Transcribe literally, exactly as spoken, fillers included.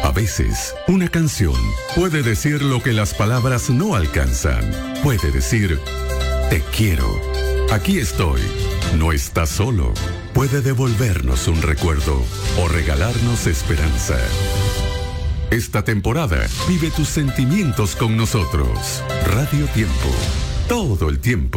A veces, una canción puede decir lo que las palabras no alcanzan. Puede decir, te quiero. Aquí estoy. No estás solo. Puede devolvernos un recuerdo o regalarnos esperanza. Esta temporada, vive tus sentimientos con nosotros. Radio Tiempo. Todo el tiempo.